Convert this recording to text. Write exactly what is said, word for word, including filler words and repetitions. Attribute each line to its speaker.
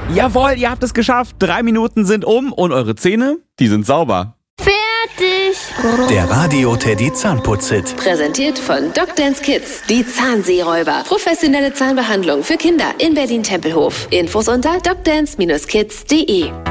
Speaker 1: Jawohl, ihr habt es geschafft. Drei Minuten sind um und eure Zähne, die sind sauber.
Speaker 2: Fertig.
Speaker 3: Der Radio Teddy Zahnputz-Hit.
Speaker 4: Präsentiert von Docdance Kids. Die Zahnseeräuber. Professionelle Zahnbehandlung für Kinder in Berlin-Tempelhof. Infos unter docdance Bindestrich kids punkt de.